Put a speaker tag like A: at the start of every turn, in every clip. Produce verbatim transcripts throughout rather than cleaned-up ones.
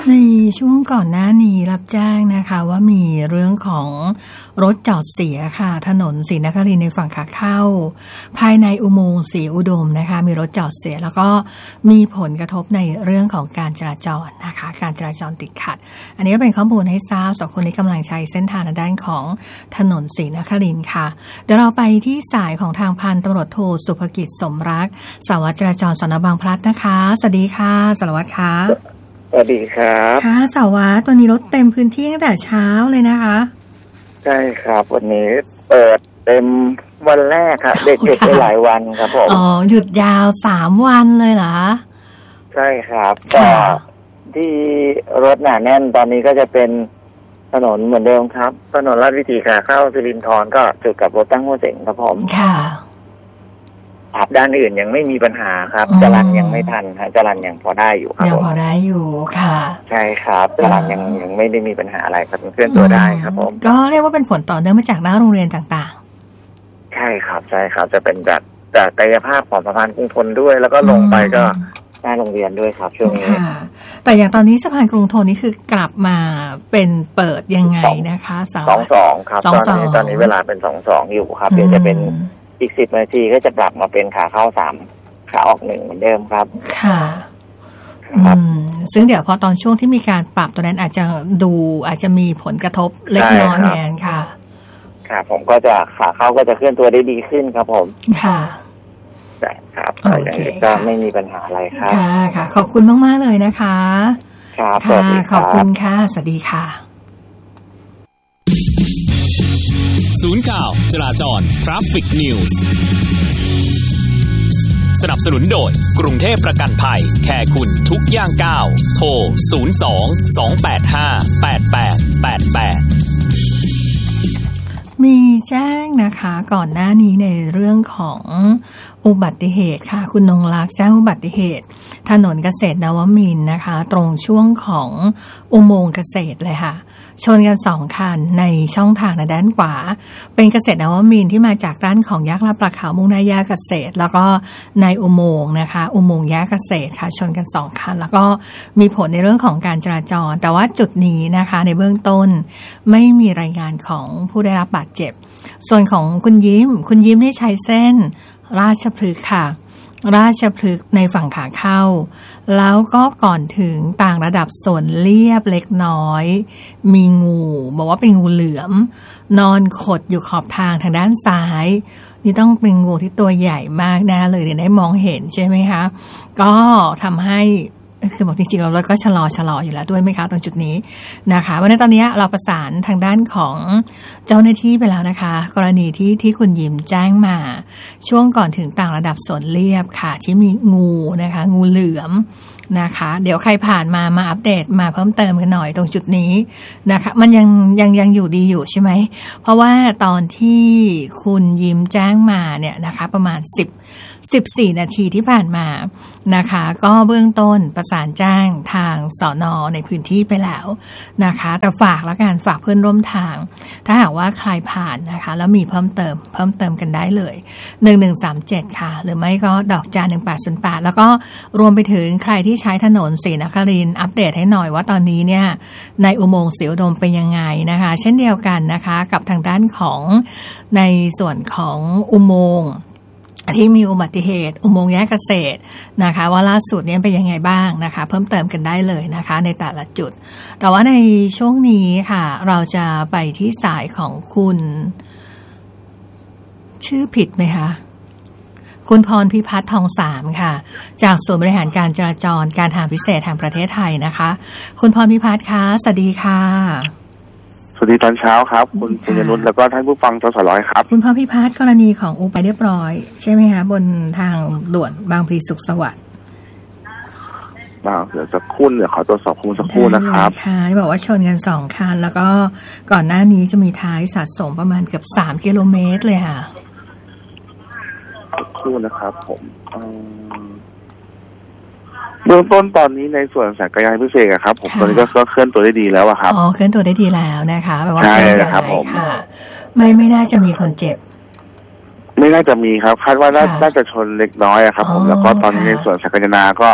A: ในช่วงก่อนหน้านี้รับแจ้งนะคะว่ามีเรื่องของรถจอดเสียค่ะถนนศรีนครินทร์ในฝั่งขาเข้าภายในอุโมงค์ศรีอุดมนะคะมีรถจอดเสียแล้วก็มีผลกระทบในเรื่องของการจราจรนะคะการจราจรติดขัดอันนี้ก็เป็นข้อมูลให้ทราบสำหรับคนที่กำลังใช้เส้นทางด้านของถนนศรีนครินทร์ค่ะเดี๋ยวเราไปที่สายของทางพันตำรวจโทสุภกิจสมรักสารวัตรจราจรสน.บางพลัดนะคะสวัสดีค่ะสารวัตรคะ
B: สวัสดีครับ
A: ค่ะสารวัตรวันนี้รถเต็มพื้นที่ตั้งแต่เช้าเลยนะคะ
B: ใช่ครับวันนี้เปิดเต็มวันแรกครับเด็กหยุดไปหลายวันครับผม
A: อ๋อหยุดยาวสามวันเลยเหรอ
B: ใช่ครับก็ที่รถหนาแน่นตอนนี้ก็จะเป็นถนนเหมือนเดิมครับถนนลาดวิถีขาเข้าสิรินธรก็จุดกับรถตั้งหัวเจ๋งครับผม
A: ค่ะ
B: อับด้านอื่นยังไม่มีปัญหาครับจรัญยังไม่ทันฮะจรัญยังพอได้อยู่ครับ
A: ยังพอได้อยู่ค่ะ
B: ใช่ครับจรัญยังยังไม่ได้มีปัญหาอะไรครับเคลื่อนตัวได้ครับผม
A: ก็เรียกว่าเป็นผลต่อเนื่องมาจากหน้าโรงเรียนต่าง
B: ๆใช่ครับใช่ครับจะเป็นจากจากกายภาพของสะพานกรุงธนด้วยแล้วก็ลงไปก็หน้าโรงเรียนด้วยครับช่วงนี้
A: แต่อย่างตอนนี้สะพานกรุงธนนี่คือกลับมาเป็นเปิดยังไงนะคะ
B: สองสองครับตอนนี้ตอนนี้เวลาเป็นสองสองอยู่ครับเดี๋ยวจะเป็นอีกสิบนาทีก็จะกลับมาเป็นขาเข้าสามขาออกหนึ่งเหมือนเดิมครับ
A: ค่ะอืมซึ่งเดี๋ยวพอตอนช่วงที่มีการปรับตัวนั้นอาจจะดูอาจจะมีผลกระทบเล็กน้อยแน่นค่ะ
B: ค่ะผมก็จะขาเข้าก็จะเคลื่อนตัวได้ดีขึ้นครับผม
A: ค่ะ
B: ใช่ครับอย่างนี้ก็ไม่มีปัญหาอะไรครับ
A: ค่ะค่ะขอบคุณมากๆเลยนะคะ
B: ครับ
A: ค่ะขอบคุณค่ะสวัสดีค่ะ
C: ศูนย์ข่าวจราจร Traffic News สนับสนุนโดยกรุงเทพประกันภัยแค่คุณทุกย่างก้าวโทรศูนย์ สอง สอง แปด ห้า แปด แปด แปด แปด
A: มีแจ้งนะคะก่อนหน้านี้ในเรื่องของอุบัติเหตุค่ะคุณนงลักษณ์แจ้งอุบัติเหตุถนนเกษตรนวมินทร์นะคะตรงช่วงของอุโมงค์เกษตรเลยค่ะชนกันสองคันในช่องทางด้านขวาเป็นเกษตรนวมินทร์ที่มาจากด้านของแยกลาดปลาขาวมุ่งหน้าแยกเกษตรแล้วก็ในอุโมงค์นะคะอุโมงค์แยกเกษตรค่ะชนกันสองคันแล้วก็มีผลในเรื่องของการจราจรแต่ว่าจุดนี้นะคะในเบื้องต้นไม่มีรายงานของผู้ได้รับบาดเจ็บส่วนของคุณยิ้มคุณยิ้มได้ใช้เส้นราชพฤกษ์ค่ะราชพฤกษ์ในฝั่งขาเข้าแล้วก็ก่อนถึงต่างระดับส่วนเลียบเล็กน้อยมีงูบอกว่าเป็นงูเหลือมนอนขดอยู่ขอบทางทางด้านซ้ายนี่ต้องเป็นงูที่ตัวใหญ่มากแน่เลยเดี๋ยวได้มองเห็นใช่ไหมคะก็ทำให้คือบอกจริงๆเรารถก็ชะลอชะลออยู่แล้วด้วยไหมคะตรงจุดนี้นะคะวันนี้ตอนนี้เราประสานทางด้านของเจ้าหน้าที่ไปแล้วนะคะกรณีที่ที่คุณยิมแจ้งมาช่วงก่อนถึงต่างระดับสวนเรียบค่ะที่มีงูนะคะงูเหลือมนะคะเดี๋ยวใครผ่านมามาอัปเดตมาเพิ่มเติมกันหน่อยตรงจุดนี้นะคะมันยังยังยังอยู่ดีอยู่ใช่ไหมเพราะว่าตอนที่คุณยิมแจ้งมาเนี่ยนะคะประมาณสิบ สิบสี่นาทีที่ผ่านมานะคะก็เบื้องต้นประสานแจ้งทางสน.ในพื้นที่ไปแล้วนะคะแต่ฝากแล้วกันฝากเพื่อนร่วมทางถ้าหากว่าใครผ่านนะคะแล้วมีเพิ่มเติมเพิ่มเติมกันได้เลยหนึ่งหนึ่งสามเจ็ดค่ะหรือไม่ก็ดอกจานหนึ่งแปดศูนย์แปดแล้วก็รวมไปถึงใครที่ใช้ถนนศรีนครินทร์อัปเดตให้หน่อยว่าตอนนี้เนี่ยในอุโมงค์ศรีอุดมเป็นยังไงนะคะเช่นเดียวกันนะคะกับทางด้านของในส่วนของอุโมงค์ที่มีอุบัติเหตุอุโมงค์แยกเกษตรนะคะว่าล่าสุดนี้เป็นยังไงบ้างนะคะเพิ่มเติมกันได้เลยนะคะในแต่ละจุดแต่ว่าในช่วงนี้ค่ะเราจะไปที่สายของคุณชื่อผิดไหมคะคุณพรพิพัฒน์ทองสามค่ะจากศูนย์บริหารการจราจรการทางพิเศษแห่งประเทศไทยนะคะคุณพรพิพัฒน์คะสวัสดีค่ะ
D: สวัสดีตอนเช้าครับคุณปุญญนุชแล้วก็ท่านผู้ฟังจสร้อยครับ
A: คุณพ่อพิพัฒน์กรณีของอูไปเรียบร้อยใช่ไหมคะบนทางด่วนบางพลีสุขสวัสดิ์
D: บ้างเดี๋ยวจะคุ้นเดี๋ยวขอตรวจสอบข้อมูลสักครู่นะครับ
A: ค่ะที่บอกว่าชนกันสองคันแล้วก็ก่อนหน้านี้จะมีท้ายสะสมประมาณเกือบสามกิโลเมตรเลยค่ะ
D: สักครู่นะครับผมเบื้องต้นตอนนี้ในส่วนสายการยานพิเศษครับผมตอนนี้ก็เคลื่อนตัวได้ดีแล้วครับ
A: อ๋อเคลื่อนตัวได้ดีแล้วนะคะแปลว่า
D: ใช่ครับผม
A: ไม่ไม่น่าจะมีคนเจ็บ
D: ไม่น่าจะมีครับคาดว่าน่าจะชนเล็กน้อยครับผมแล้วก็ตอนนี้ในส่วนสายการยานก็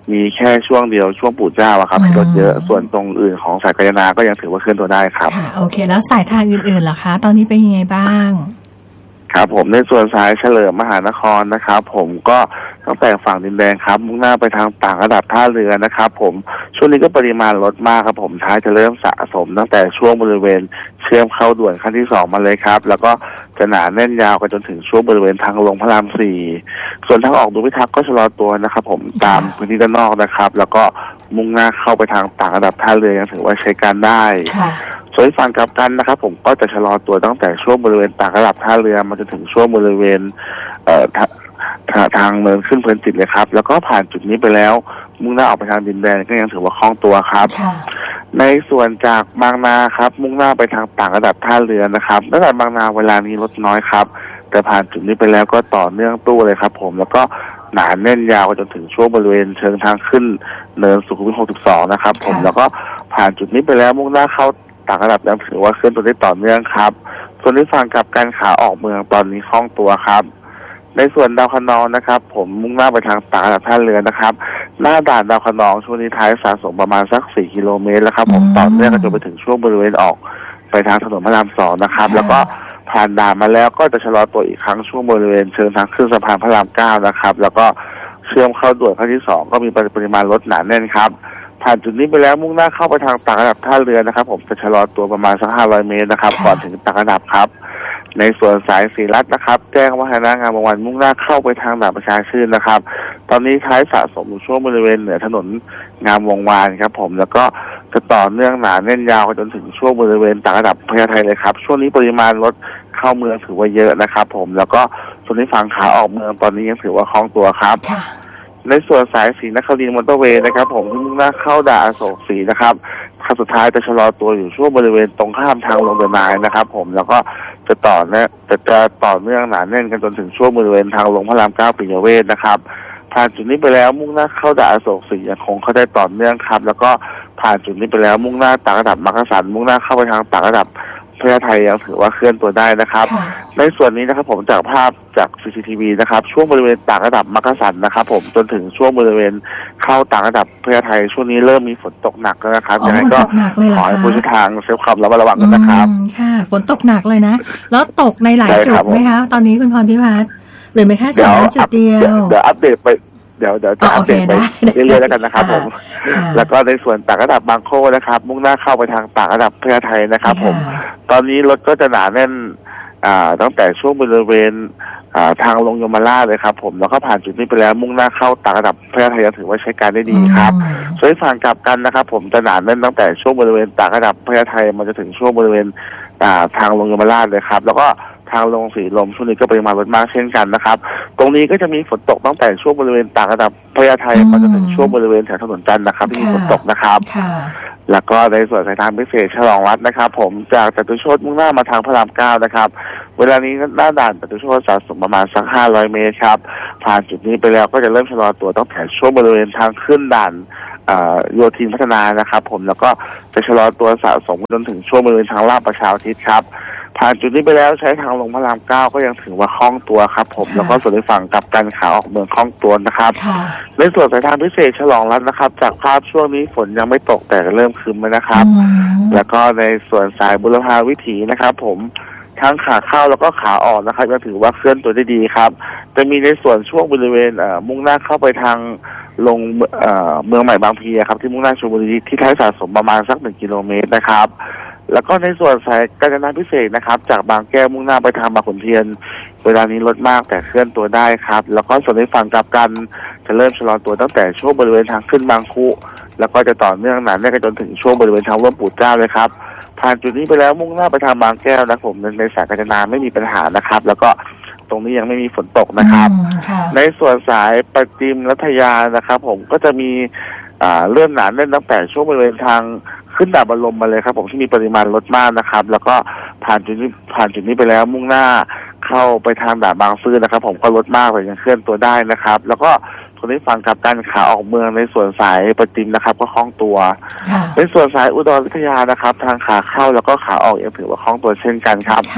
D: มีแค่ช่วงเดียวช่วงปู่เจ้าอะครับที่รถเยอะส่วนตรงอื่นของสายกาญจนาก็ยังถือว่าเคลื่อนตัวได้ครับ
A: ค่ะโอเคแล้วสายทางอื่นๆล่ะคะตอนนี้เป็นยังไงบ้าง
D: ครับผมในส่วนสายเฉลิมมหานครนะครับผมก็ตั้งแต่ฝั่งดินแดงครับมุ่งหน้าไปทางต่างระดับท่าเรือนะครับผมช่วงนี้ก็ปริมาณลดมากครับผมท้ายจะเริ่มสะสมตั้งแต่ช่วงบริเวณเชื่อมเข้าด่วนขั้นที่สองมาเลยครับแล้วก็จะหนาแน่นยาวกันจนถึงช่วงบริเวณทางลงพระรามสี่ส่วนทางออกดูพิทักษ์ก็ชะลอตัวนะครับผมตามพื้นที่ด้านนอกนะครับแล้วก็มุ่งหน้าเข้าไปทางต่างระดับท่าเรือยังถือว่าใช้การได้ส่วนฝั่งกลับกันนะครับผมก็จะชะลอตัวตั้งแต่ช่วงบริเวณต่างระดับท่าเรือมาจนถึงช่วงบริเวณเอ่อทางเนินขึ้นเพลินจิตเลยครับแล้วก็ผ่านจุดนี้ไปแล้วมุ่งหน้าออกไปทางดินแดงก็ยังถือว่าคล่องตัวครับในส่วนจากบางนาครับมุ่งหน้าไปทางต่างระดับท่าเรือนะครับตั้งแต่บางนาเวลานี้ลดน้อยครับแต่ผ่านจุดนี้ไปแล้วก็ต่อเนื่องตู้เลยครับผมแล้วก็หนาแน่นยาวจนถึงช่วงบริเวณเชิงทางขึ้นเนินสุขุมวิทหกสิบสองนะครับผมแล้วก็ผ่านจุดนี้ไปแล้วมุ่งหน้าเข้าต่างระดับยังถือว่าเคลื่อนตัวได้ต่อเนื่องครับส่วนที่ฝั่งกับการขาออกเมืองตอนนี้คล่องตัวครับในส่วนดาวคะนองนะครับผมมุ่งหน้าไปทางต่างระดับท่าเรือนะครับหน้าด่านดาวคะนองช่วงนี้ท้ายสะสมประมาณสักสี่กิโลเมตรแล้วครับผมต่อเนื่องกันจนไปถึงช่วงบริเวณออกไปทางถนนพระรามสองนะครับแล้วก็ผ่านด่านมาแล้วก็จะชะลอตัวอีกครั้งช่วงบริเวณเชิงทางขึ้นสะพานพระรามเก้านะครับแล้วก็เชื่อมเข้าด่วนขั้นที่สองก็มีปริมาณรถหนาแน่นครับผ่านจุดนี้ไปแล้วมุ่งหน้าเข้าไปทางต่างระดับท่าเรือนะครับผมจะชะลอตัวประมาณสักห้าร้อยเมตรนะครับก่อนถึงต่างระดับครับในส่วนสายศรีรัตน์นะครับแจ้งวัฒนางามวงศ์วันมุ่งหน้าเข้าไปทางด่านประชาชื่นนะครับตอนนี้ท้ายสะสมอยู่ช่วงบริเวณเหนือถนนงามวงศ์วานครับผมแล้วก็จะต่อเนื่องหนาแน่นยาวจนถึงช่วงบริเวณต่างระดับพญาไทเลยครับช่วงนี้ปริมาณรถเข้าเมืองถือว่าเยอะนะครับผมแล้วก็ส่วนที่ฝั่งขาออกเมืองตอนนี้ยังถือว่าคล่องตัวครับในส่วนสายศรีนครินทร์มอเตอร์เวย์นะครับผมที่มุ่งหน้าเข้าด่านอโศกศรีนะครับขั้นสุดท้ายจะชะลอตัวอยู่ช่วงบริเวณตรงข้ามทางลงเดอะไนน์นะครับผมแล้วก็จะต่อเนื่องจะจะต่อเนื่องหนาแน่นกันจนถึงช่วงบริเวณทางลงพระรามเก้าปิยเวชนะครับผ่านจุดนี้ไปแล้วมุ่งหน้าเข้าด่านอโศกศรียังคงเข้าได้ต่อเนื่องครับแล้วก็ผ่านจุดนี้ไปแล้วมุ่งหน้าต่างระดับมักกะสันมุ่งหน้าเข้าไปทางต่างระดับพญาไทยังถือว่าเคลื่อนตัวได้นะครับในส่วนนี้นะครับผมจากภาพจาก ซี ซี ที วี นะครับช่วงบริเวณต่างระดับมักกะสันนะครับผมจนถึงช่วงบริเวณเข้าต่างระดับพญาไทช่วงนี้เริ่มมีฝนตกหนักแล้วนะครับยังไงก็ขอให้ผู้ใช้ทางเซฟความระมัดระวังกันนะครับ
A: ค่ะฝนตกหนักเลยนะแล้วตกในหลายจุดไหมคะตอนนี้คุณพรพิพัฒน์หรือไม่แค่จุดนั้นจุดเดียว
D: เดี๋ยวอัปเดตไปเดี๋ยวเดี๋ยวจะอัปเดตไปเรื่อยๆแล้วกันนะครับผมแล้วก็ในส่วนต่างระดับบางโคนะครับมุ่งหน้าเข้าไปทางต่างระดับพญาไทนะครับผมตอนนี้รถก็จะหนาแน่นอ่าตั้งแต่ช่วงบริเวณอ่าทางลงยมราชเลยครับผมแล้วก็ผ่านจุดนี้ไปแล้วมุ่งหน้าเข้าต่างระดับพญาไทถือว่าใช้การได้ดีครับส่วนฝั่งกลับกันนะครับผมจะหนาแน่นตั้งแต่ช่วงบริเวณต่างระดับพญาไทมันจะถึงช่วงบริเวณอ่าทางลงยมราชเลยครับแล้วก็ทางลงสีลมช่วงนี้ก็ปริมาณรถมากเช่นกันนะครับตรงนี้ก็จะมีฝนตกตั้งแต่ช่วงบริเวณต่างระดับพญาไทมาจนถึงช่วงบริเวณแถวถนนจันทร์นะครับที่มีฝนตกนะครับแล้วก็ในส่วนสายทางพิเศษฉลองรัฐนะครับผมจากจตุโชติมุ่งหน้ามาทางพระรามเก้านะครับเวลานี้หน้าด่านจตุโชติสะสมประมาณสักห้าร้อยเมตรครับผ่านจุดนี้ไปแล้วก็จะเริ่มชะลอตัวตั้งแต่ช่วงบริเวณทางขึ้นด่านโยธินพัฒนานะครับผมแล้วก็จะชะลอตัวสะสมจนถึงช่วงบริเวณทางลาดประชาอุทิศครับผ่านจุดนี้ไปแล้วใช้ทางลงพระรามเก้าก็ยังถือว่าคล่องตัวครับผมแล้วก็ส่วนในฝั่งกับการขาออกเมืองคล่องตัวนะครับในส่วนสายทางพิเศษฉลองรัฐนะครับจากภาพช่วงนี้ฝนยังไม่ตกแต่เริ่มครึ้มแล้วนะครับแล้วก็ในส่วนสายบุรพาวิถีนะครับผมทั้งขาเข้าแล้วก็ขาออกนะครับยังถือว่าเคลื่อนตัวได้ดีครับจะมีในส่วนช่วงบริเวณมุ่งหน้าเข้าไปทางลงเมืองใหม่บางพลีครับที่มุ่งหน้าชลบุรีที่ท้ายสะสมประมาณสักหนึ่งกิโลเมตรนะครับแล้วก็ในส่วนสายกาญจนาพิเศษนะครับจากบางแก้วมุ่งหน้าไปทางบางขุนเทียนเวลานี้ลดมากแต่เคลื่อนตัวได้ครับแล้วก็ส่วนในฝั่งกลับกันจะเริ่มชะลอตัวตั้งแต่ช่วงบริเวณทางขึ้นบางคุแล้วก็จะต่อเนื่องหนาแน่นกันจนถึงช่วงบริเวณทางร่วมปู่เจ้าเลยครับผ่านจุดนี้ไปแล้วมุ่งหน้าไปทางบางแก้วนะผมในสายกาญจนาไม่มีปัญหานะครับแล้วก็ตรงนี้ยังไม่มีฝนตกนะครับในส่วนสายประจิมรัตยานะครับผมก็จะมีอ่าเลื่อนหนาแน่นตั้งแต่ช่วงบริเวณทางขึ้นด่านบรมมาเลยครับผมที่มีปริมาณรถมากนะครับแล้วก็ผ่านจุดนี้ผ่านจุดนี้ไปแล้วมุ่งหน้าเข้าไปทางด่านบางซื่อนะครับผมก็รถมากแต่ยังเคลื่อนตัวได้นะครับแล้วก็ตรงนี้ฝั่งกับการขาออกเมืองในส่วนสายประจิมนะครับก็คล่องตัวในส่วนสายอุดรวิทยานะครับทางขาเข้าแล้วก็ขาออกยังถือว่าคล่องตัวเช่นกันครับ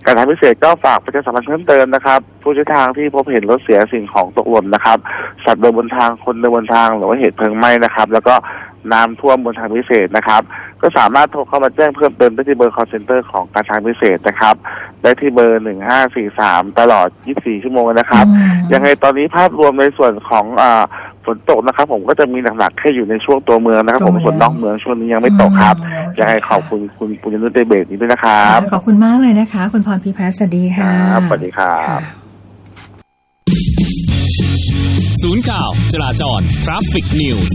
D: การทางพิเศษก็ฝากประชาสัมพันธ์เพิ่มเติมนะครับผู้ใช้ทางที่พบเห็นรถเสียสิ่งของตกหล่นนะครับสัตว์เดินบนทางคนเดินบนทางหรือว่าเหตุเพลิงไหม้นะครับแล้วก็น้ำท่วมบนทางพิเศษนะครับก็สามารถโทรเข้ามาแจ้งเพิ่มเติมได้ที่เบอร์ call center ของการทางพิเศษนะครับได้ที่เบอร์หนึ่งห้าสี่สามตลอดยี่สิบสี่ชั่วโมงนะครับยังไงตอนนี้ภาพรวมในส่วนของอ่าฝนตกนะครับผมก็จะมีหนักๆแค่อยู่ในช่วงตัวเมืองนะครับผมฝนนอกเมืองช่วงนี้ยังไม่ตกครับยังไงขอบคุณคุณปุญญนุชเดเบตนี้ด้วยนะครับ
A: ขอบคุณมากเลยนะคะคุณพรพิพัฒน์สวัสดีค่ะ
D: สวัสดีครับ
C: ศูนย์ข่าวจราจร Traffic News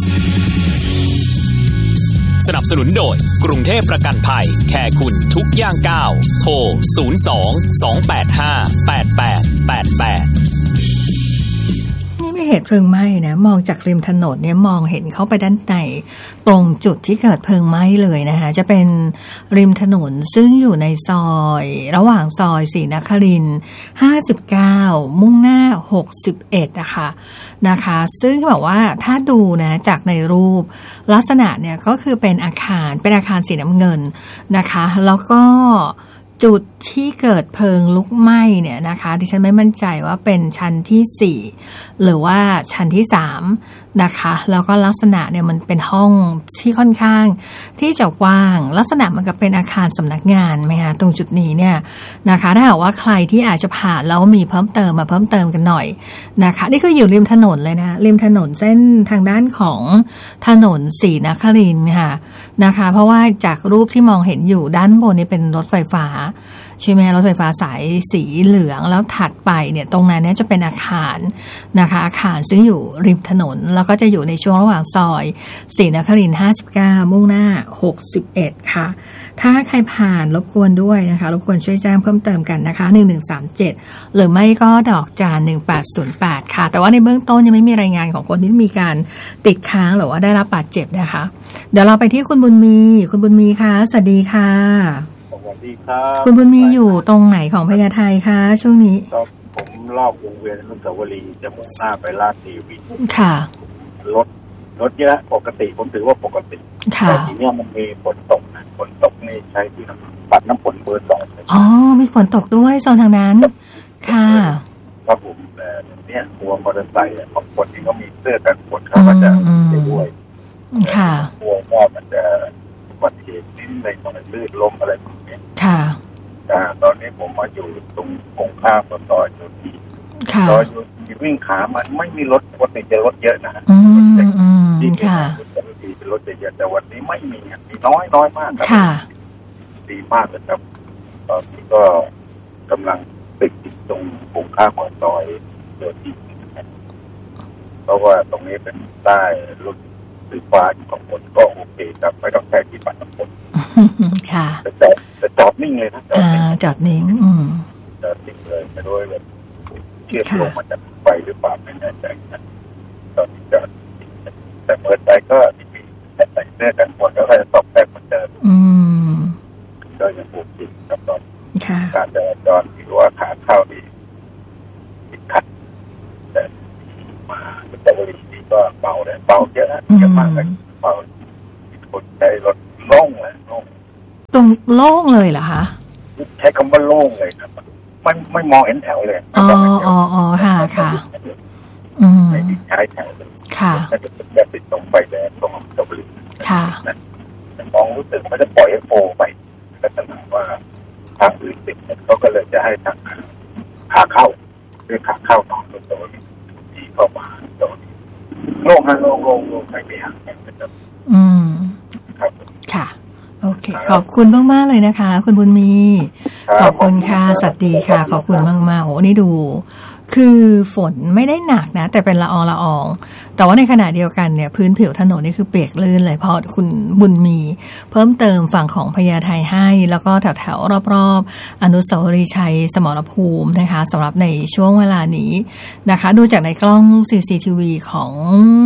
C: สนับสนุนโดยกรุงเทพประกันภัยแค่คุณทุกย่างก้าวโทรศูนย์ สอง สอง แปด ห้า แปด แปด แปด แปด
A: นี่ไม่เหตุเพลิงไหม้นะมองจากริมถนนเนี่ยมองเห็นเข้าไปด้านในตรงจุดที่เกิดเพลิงไหม้เลยนะคะจะเป็นริมถนนซึ่งอยู่ในซอยระหว่างซอยศรีนครินทร์ห้าสิบเก้ามุ่งหน้าหกสิบเอ็ดนะคะนะคะซึ่งแบบว่าถ้าดูนะจากในรูปลักษณะเนี่ยก็คือเป็นอาคารเป็นอาคารสีน้ำเงินนะคะแล้วก็จุดที่เกิดเพลิงลุกไหม้เนี่ยนะคะดิฉันไม่มั่นใจว่าเป็นชั้นที่สี่หรือว่าชั้นที่สามนะคะแล้วก็ลักษณะเนี่ยมันเป็นห้องที่ค่อนข้างที่จะว่างลักษณะมันก็เป็นอาคารสำนักงานไหมคะตรงจุดนี้เนี่ยนะคะถ้าหากว่าใครที่อาจจะผ่านแล้วมีเพิ่มเติมมาเพิ่มเติมกันหน่อยนะคะนี่คืออยู่ริมถนนเลยนะริมถนนเส้นทางด้านของถนนศรีนครินทร์ค่ะนะคะเพราะว่าจากรูปที่มองเห็นอยู่ด้านบนนี่เป็นรถไฟฟ้าใช่ไหมรถไฟฟ้าสายสีเหลืองแล้วถัดไปเนี่ยตรงนั้นเนี่ยจะเป็นอาคารนะคะอาคารซึ่งอยู่ริมถนนแล้วก็จะอยู่ในช่วงระหว่างซอยศรีนครินทร์ห้าสิบเก้ามุ่งหน้าหกสิบเอ็ดค่ะถ้าใครผ่านรบกวนด้วยนะคะรบกวนช่วยแจ้งเพิ่มเติมกันนะคะหนึ่งหนึ่งสามเจ็ดหรือไม่ก็ดอกจานหนึ่งแปดศูนย์แปดค่ะแต่ว่าในเบื้องต้นยังไม่มีรายงานของคนที่มีการติดค้างหรือว่าได้รับบาดเจ็บนะคะเดี๋ยวเราไปที่คุณบุญมีคุณบุญมีค่ะสวัสดีค่ะ
E: สวัสดีครับ
A: คุณบุญมีอยู่ตรงไหนของพญาไทคะช่วงนี้
E: ก็ผมรอบวงเวียนอนุสาวรีย์จะมุ่งหน้าไปลาดทีวี
A: ค่ะ
E: รถรถเยอะปกติผมถือว่าปกติแต่ทีนี้มันมีฝนตกนะฝนตกนี่ใช้ที่ปัดน้ำฝนเบอร์สอง
A: อ๋อมีฝนตกด้วยโซนทางนั้นค่ะ
E: ครับผมแต่เนี่ยตัวมอเตอร์ไซค์บางคนที่เขามีเสื้อกันฝนเขาก็จะไปด้วย
A: ค่ะ
E: กลัวว่ามันจะอุบัติเหตุนิดในมันลื่นล้มอะไรแบบนี้
A: ค่ะ
E: อ่าตอนนี้ผมมาอยู่ตรงตรงข้ามกับซอยอยู่ที่ซอยอยู่ที่วิ่งขามันไม่มีรถปกติจะรถเยอะนะ
A: อืมอืมค่ะ
E: ปกติเป็นรถเยอะแต่วันนี้ไม่มีมีน้อยน้อยมาก
A: ค่ะ
E: ดีมากเลยครับตอนนี้ก็กำลังติดติดตรงตรงข้ามกับซอยอยู่ที่เพราะว่าตรงนี้เป็นใต้รถไฟฟ้าอยู่ข้างบนก็โอเคครับไม่ต้องใช้ที่ปัดน้ำฝน
A: ค่ะ
E: จะจอดจะจอดนิ่งเลยนะ
A: จอดนิ่งอืม
E: จอดนิ่งเลยไม่รู้ว่าเชื่อมโยงมาจากไฟหรือเปล่าไม่แน่ใจนะตอนนี้จอดแต่เปิดไปก็มีแต่ใส่เสื้อกันฝนแล้วก็จะตกแต่เหมือนเดิม
A: อืม
E: ก็ยังปกติครับตอน
A: กา
E: รจราจรหรือว่าขาเข้าดีติดขัดแต่มาอุตรดิตถ์นี่ก็เบาเลยเบาเยอะเยอะมากเลยเบาคนใช้รถโล่งเลยโล่ง
A: ตรงโล่งเลยเหรอคะ
E: ใช้คำว่าโล่งเลยครับไม่ไม่มองเห็นแถวเลย
A: อ๋ออ๋ออ๋อค่ะค่ะอืม
E: ไม่ใช้แถวเลย
A: ค่ะ
E: ถ้าจะเป็นแบบติดตรงไปแต่ตรงตบลิน
A: ค่ะ
E: มองรู้สึกมันจะปล่อยให้โฟไปก็จะหมายว่าทางอื่นติดเขาก็เลยจะให้ทางขาเข้าหรือขาเข้าต่อตัวตัวที่เข้ามาตัวโล่งนะโล่งโล่งโล่งไม่มีห่างกัน
A: อืม
E: ครับ
A: ค่ะโอเคขอบคุณมากๆเลยนะคะคุณบุญมีขอบคุณค่ะสวัสดีค่ะขอบคุณมากๆโอ้นี่ดูคือฝนไม่ได้หนักนะแต่เป็นละอองละอองแต่ว่าในขณะเดียวกันเนี่ยพื้นผิวถนนนี่คือเปียกลื่นเลยเพราะคุณบุญมีเพิ่มเติมฝั่งของพญาไทให้แล้วก็แถวๆรอบๆอนุสาวรีย์ชัยสมรภูมินะคะสำหรับในช่วงเวลานี้นะคะดูจากในกล้อง ซี ซี ที วี ของ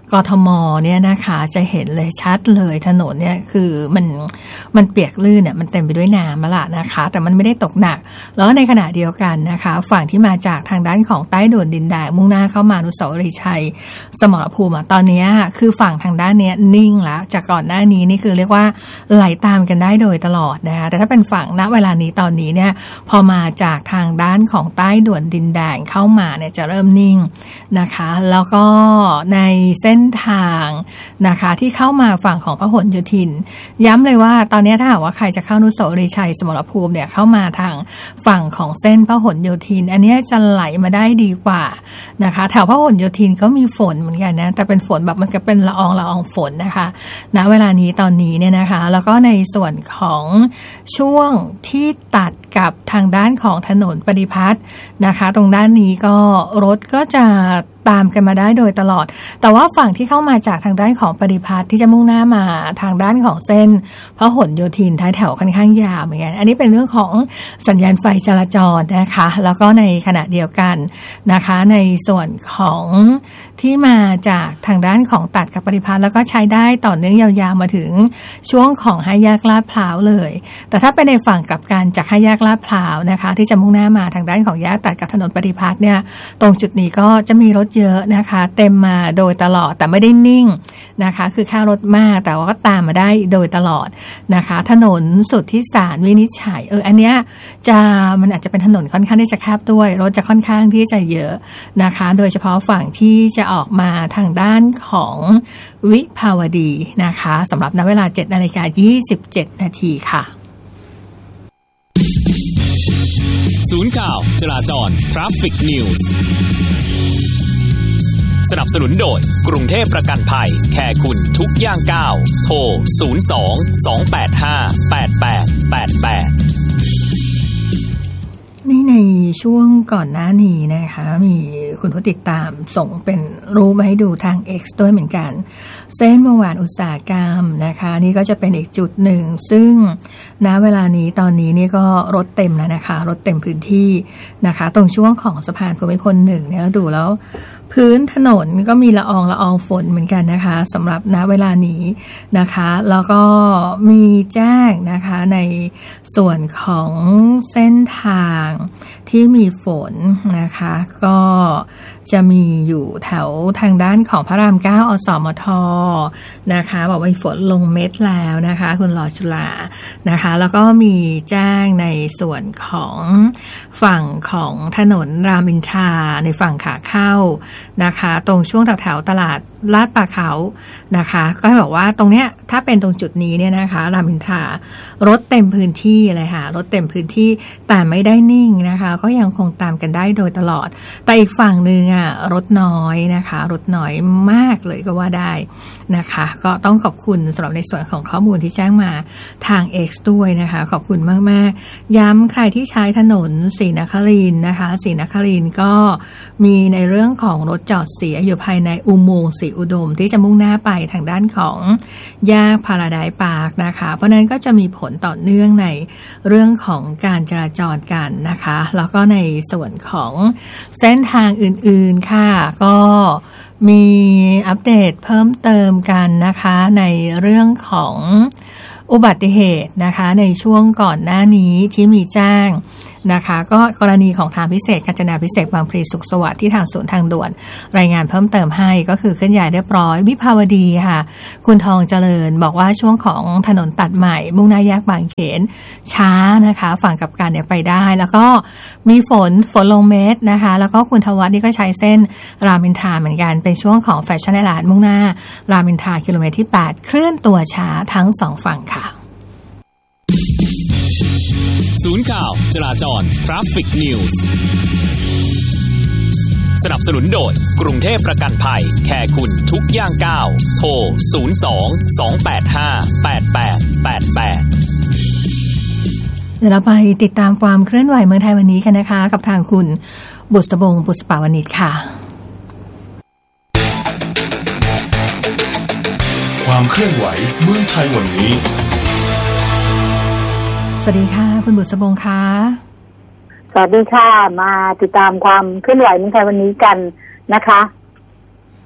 A: กทมเนี่ยนะคะจะเห็นเลยชัดเลยถนนเนี่ยคือมันมันเปียกลื่นเนี่ยมันเต็มไปด้วยน้ำมาละนะคะแต่มันไม่ได้ตกหนักแล้วในขณะเดียวกันนะคะฝั่งที่มาจากทางด้านของใต้ด่วนดินแดงมุ่งหน้าเข้ามาอนุสาวรีย์ชัยสมรภูมิตอนนี้คือฝั่งทางด้านนี้นิ่งแล้วจากก่อนหน้านี้นี่คือเรียกว่าไหลตามกันได้โดยตลอดนะคะแต่ถ้าเป็นฝั่งณเวลานี้ตอนนี้เนี่ยพอมาจากทางด้านของใต้ด่วนดินแดงเข้ามาเนี่ยจะเริ่มนิ่งนะคะแล้วก็ในเส้นทางนะคะที่เข้ามาฝั่งของพหลโยธินย้ำเลยว่าตอนนี้ถ้าหากว่าใครจะเข้าอนุสาวรีย์ชัยสมรภูมิเนี่ยเข้ามาทางฝั่งของเส้นพหลโยธินอันนี้จะไหลมาได้ดีกว่านะคะแถวพหลโยธินก็มีฝนเหมือนกันนะแต่เป็นฝนแบบมันก็เป็นละอองละอองฝนนะคะณเวลานี้ตอนนี้เนี่ยนะคะแล้วก็ในส่วนของช่วงที่ตัดกับทางด้านของถนนปฏิพัฒน์นะคะตรงด้านนี้ก็รถก็จะตามกันมาได้โดยตลอดแต่ว่าฝั่งที่เข้ามาจากทางด้านของปฏิพัฒน์ที่จะมุ่งหน้ามาทางด้านของเส้นพหลโยธินท้ายแถวค่อนข้างยาวเหมือนกันอันนี้เป็นเรื่องของสัญญาณไฟจราจรนะคะแล้วก็ในขณะเดียวกันนะคะในส่วนของที่มาจากทางด้านของตัดกับปฏิพัฒน์แล้วก็ใช้ได้ต่อเนื่องยาวๆมาถึงช่วงของห้าแยกลาดพร้าวเลยแต่ถ้าเป็นในฝั่งกลับกันจากห้าแยกลาดพร้าวนะคะที่จะมุ่งหน้ามาทางด้านของแยกตัดกับถนนปฏิพัฒน์เนี่ยตรงจุดนี้ก็จะมีรถเยอะนะคะเต็มมาโดยตลอดแต่ไม่ได้นิ่งนะคะคือค่ารถมากแต่ว่าก็ตามมาได้โดยตลอดนะคะถนนสุทธิสารวินิจฉัยเอออันเนี้ยจะมันอาจจะเป็นถนนค่อนข้างที่จะแคบด้วยรถจะค่อนข้างที่จะเยอะนะคะโดยเฉพาะฝั่งที่จะออกมาทางด้านของวิภาวดีนะคะสำหรับณเวลา เจ็ดนาฬิกายี่สิบเจ็ดนาทีค่ะ
C: ศูนย์ข่าวจราจร Traffic News สนับสนุนโดยกรุงเทพประกันภัยแคร์คุณทุกย่างก้าวโทรศูนย์ สอง สอง แปด ห้า แปด แปด แปด แปด
A: นี่ในช่วงก่อนหน้านี้นะคะมีคุณผู้ติดตามส่งเป็นรูปมาให้ดูทาง X ด้วยเหมือนกันเส้นวงแหวนอุตสาหกรรมนะคะนี่ก็จะเป็นอีกจุดหนึ่งซึ่งณเวลานี้ตอนนี้นี่ก็รถเต็มแล้วนะคะรถเต็มพื้นที่นะคะตรงช่วงของสะพานภูมิพลหนึ่งเนี่ยดูแล้วพื้นถนนก็มีละอองละอองฝนเหมือนกันนะคะสำหรับณเวลานี้นะคะแล้วก็มีแจ้งนะคะในส่วนของเส้นทางที่มีฝนนะคะก็จะมีอยู่แถวทางด้านของพระรามเก้าอสมทนะคะบอกว่ามีฝนลงเม็ดแล้วนะคะคุณหลอจุฬานะคะแล้วก็มีแจ้งในส่วนของฝั่งของถนนรามอินทราในฝั่งขาเข้านะคะตรงช่วงแถวๆตลาดลาดปลาเขานะคะก็บอกว่าตรงเนี้ยถ้าเป็นตรงจุดนี้เนี่ยนะคะรามอินทรารถเต็มพื้นที่เลยค่ะรถเต็มพื้นที่แต่ไม่ได้นิ่งนะคะก็ยังคงตามกันได้โดยตลอดแต่อีกฝั่งนึงอ่ะรถน้อยนะคะรถน้อยมากเลยก็ว่าได้นะคะก็ต้องขอบคุณสำหรับในส่วนของข้อมูลที่แจ้งมาทาง X ด้วยนะคะขอบคุณมากๆย้ำใครที่ใช้ถนนศรีนครินทร์นะคะศรีนครินทร์ก็มีในเรื่องของรถจอดเสียอยู่ภายในอุโมงค์ศรีอุดมที่จะมุ่งหน้าไปทางด้านของแยกพาราไดซ์ปาร์คนะคะเพราะนั้นก็จะมีผลต่อเนื่องในเรื่องของการจราจรกันนะคะแล้วก็ในส่วนของเส้นทางอื่นๆค่ะก็มีอัปเดตเพิ่มเติมกันนะคะในเรื่องของอุบัติเหตุนะคะในช่วงก่อนหน้านี้ที่มีแจ้งนะคะก็กรณีของทางพิเศษกาญจนาพิเศษบางพลีสุขสวัสดิ์ที่ทางศูนย์ทางด่วนรายงานเพิ่มเติมให้ก็คือเคลื่อนย้ายเรียบร้อยวิภาวดีค่ะคุณทองเจริญบอกว่าช่วงของถนนตัดใหม่มุ่งหน้าแยกบางเขนช้านะคะฝั่งกับการเนี่ยไปได้แล้วก็มีฝนฝนลงเม็ดนะคะแล้วก็คุณทวัฒน์นี่ก็ใช้เส้นรามอินทราเหมือนกันเป็นช่วงของแฟชั่นไอแลนด์มุ่งหน้ารามอินทรากิโลเมตรที่แปดเคลื่อนตัวช้าทั้งสองฝั่งค่ะ
C: ศูนย์ข่าวจราจร Traffic News สนับสนุนโดยกรุงเทพประกันภัยแคร์คุณทุกย่างก้าวโทรศูนย์ สอง สอง แปด ห้า แปด แปด แปด แปด
A: เดี๋ยวเราไปติดตามความเคลื่อนไหวเมืองไทยวันนี้กันนะคะกับทางคุณบุษบงบุษปาวณิชค่ะ
F: ความเคลื่อนไหวเมืองไทยวันนี้
A: สวัสดีค่ะคุณบุษบงค่ะ
G: สวัสดีค่ะมาติดตามความเคลื่อนไหวเมืองไทยวันนี้กันนะคะ